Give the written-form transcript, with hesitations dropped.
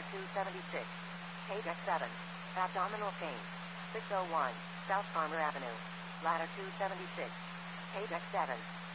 276. Page X7. Abdominal pain. 601. South Farmer Avenue. Ladder 276. Page X7.